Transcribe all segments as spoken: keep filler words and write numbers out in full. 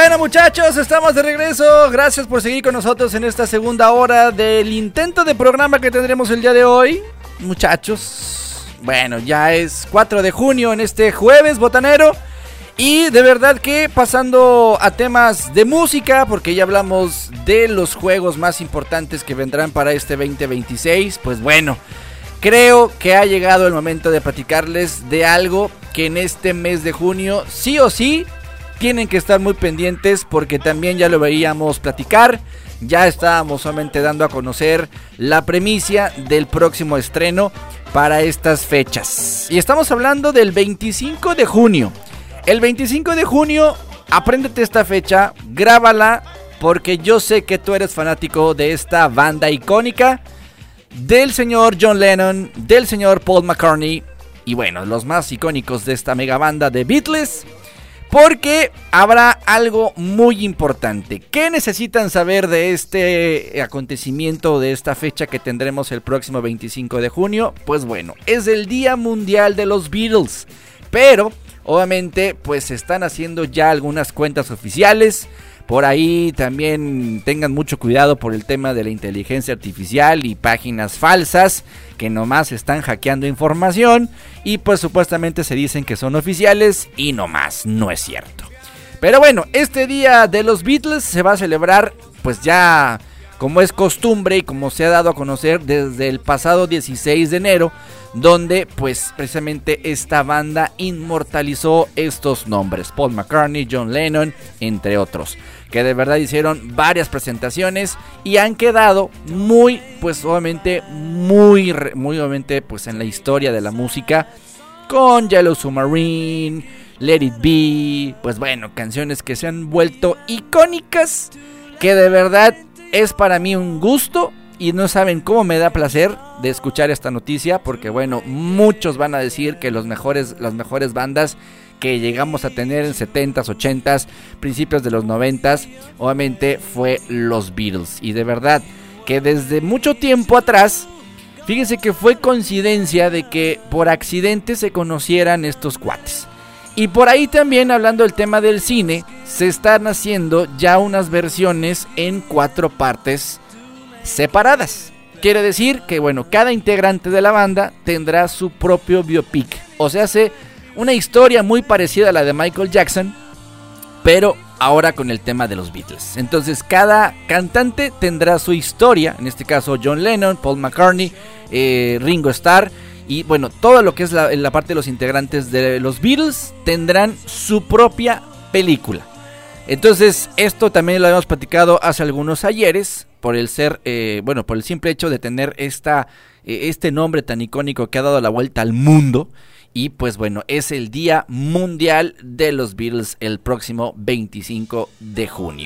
Bueno, muchachos, estamos de regreso. Gracias por seguir con nosotros en esta segunda hora del intento de programa que tendremos el día de hoy. Muchachos, bueno, ya es cuatro de junio en este jueves botanero. Y de verdad que pasando a temas de música, porque ya hablamos de los juegos más importantes que vendrán para este veinte veintiséis, pues bueno, creo que ha llegado el momento de platicarles de algo que en este mes de junio sí o sí tienen que estar muy pendientes, porque también ya lo veíamos platicar, ya estábamos solamente dando a conocer la premisa del próximo estreno para estas fechas. Y estamos hablando del veinticinco de junio. El veinticinco de junio, apréndete esta fecha, grábala, porque yo sé que tú eres fanático de esta banda icónica del señor John Lennon, del señor Paul McCartney y bueno, los más icónicos de esta mega banda de Beatles, porque habrá algo muy importante. ¿Qué necesitan saber de este acontecimiento, de esta fecha que tendremos el próximo veinticinco de junio? Pues bueno, es el Día Mundial de los Beatles, pero obviamente pues se están haciendo ya algunas cuentas oficiales. Por ahí también tengan mucho cuidado por el tema de la inteligencia artificial y páginas falsas que nomás están hackeando información y pues supuestamente se dicen que son oficiales y nomás no es cierto. Pero bueno, este día de los Beatles se va a celebrar pues ya como es costumbre y como se ha dado a conocer desde el pasado dieciséis de enero, donde pues precisamente esta banda inmortalizó estos nombres: Paul McCartney, John Lennon, entre otros, que de verdad hicieron varias presentaciones y han quedado muy, pues obviamente muy, muy obviamente pues en la historia de la música, con Yellow Submarine, Let It Be, pues bueno, canciones que se han vuelto icónicas, que de verdad es para mí un gusto. Y no saben cómo me da placer de escuchar esta noticia, porque bueno, muchos van a decir que los mejores, las mejores bandas que llegamos a tener en setentas, ochentas, principios de los noventas, obviamente fue los Beatles. Y de verdad que desde mucho tiempo atrás, fíjense que fue coincidencia de que por accidente se conocieran estos cuates. Y por ahí también, hablando del tema del cine, se están haciendo ya unas versiones en cuatro partes separadas. Quiere decir que bueno, cada integrante de la banda tendrá su propio biopic, o sea, hace una historia muy parecida a la de Michael Jackson, pero ahora con el tema de los Beatles. Entonces cada cantante tendrá su historia, en este caso John Lennon, Paul McCartney, eh, Ringo Starr, y bueno, todo lo que es la, la parte de los integrantes de los Beatles tendrán su propia película. Entonces esto también lo habíamos platicado hace algunos ayeres, por el ser, eh, bueno, por el simple hecho de tener esta, eh, este nombre tan icónico que ha dado la vuelta al mundo. Y pues bueno, es el Día Mundial de los Beatles el próximo veinticinco de junio.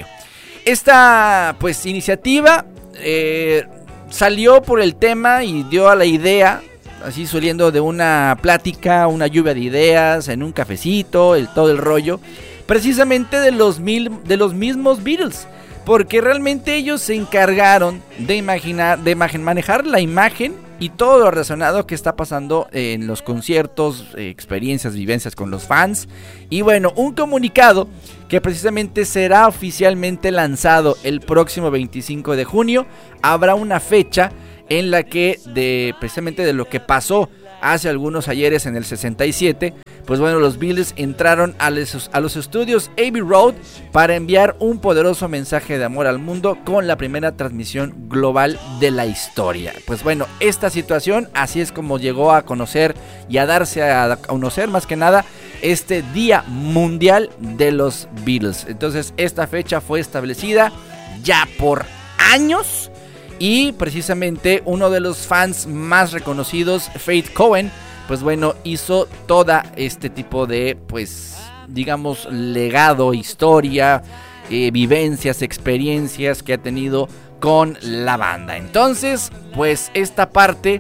Esta pues iniciativa eh, salió por el tema y dio a la idea, así saliendo de una plática, una lluvia de ideas, en un cafecito, el, todo el rollo, precisamente de los, mil, de los mismos Beatles. Porque realmente ellos se encargaron de imaginar, de manejar la imagen y todo lo relacionado que está pasando en los conciertos, eh, experiencias, vivencias con los fans. Y bueno, un comunicado que precisamente será oficialmente lanzado el próximo veinticinco de junio. Habrá una fecha en la que de precisamente de lo que pasó hace algunos ayeres en el sesenta y siete, pues bueno, los Beatles entraron a los, a los estudios Abbey Road para enviar un poderoso mensaje de amor al mundo con la primera transmisión global de la historia. Pues bueno, esta situación así es como llegó a conocer y a darse a conocer más que nada este Día Mundial de los Beatles. Entonces esta fecha fue establecida ya por años. Y precisamente uno de los fans más reconocidos, Faith Cohen, pues bueno, hizo toda este tipo de, pues, digamos, legado, historia, eh, vivencias, experiencias que ha tenido con la banda. Entonces, pues esta parte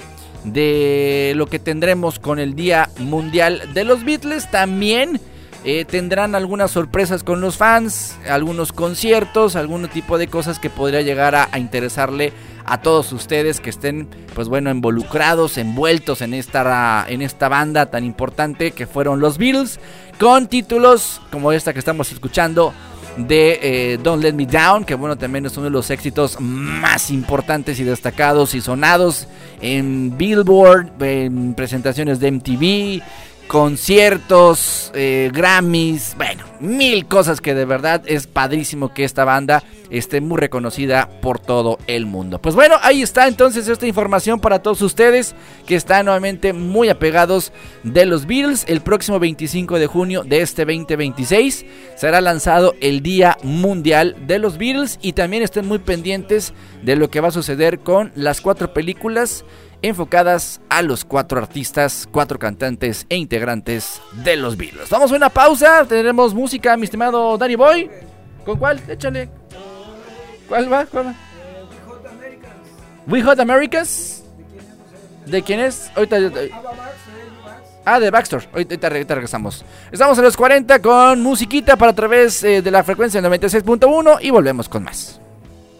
de lo que tendremos con el Día Mundial de los Beatles también eh, tendrán algunas sorpresas con los fans, algunos conciertos, algún tipo de cosas que podría llegar a, a interesarle a todos ustedes que estén, pues bueno, involucrados, envueltos en esta, en esta banda tan importante que fueron los Beatles, con títulos como esta que estamos escuchando, de eh, Don't Let Me Down, que bueno, también es uno de los éxitos más importantes y destacados y sonados en Billboard, en presentaciones de M T V, conciertos, eh, Grammys, bueno, mil cosas que de verdad es padrísimo que esta banda esté muy reconocida por todo el mundo. Pues bueno, ahí está entonces esta información para todos ustedes que están nuevamente muy apegados de los Beatles. El próximo veinticinco de junio de este veinte veintiséis será lanzado el Día Mundial de los Beatles, y también estén muy pendientes de lo que va a suceder con las cuatro películas enfocadas a los cuatro artistas, cuatro cantantes e integrantes de los Beatles. Vamos a una pausa, tendremos música, mi estimado Danny Boy. ¿Con cuál? Échale. ¿Cuál va? ¿Cuál va? We Hot Americans. ¿De quién es? Ahorita. Ah, de Baxter. Ahorita, ahorita regresamos. Estamos en los cuarenta con musiquita para a través eh, de la frecuencia noventa y seis punto uno y volvemos con más.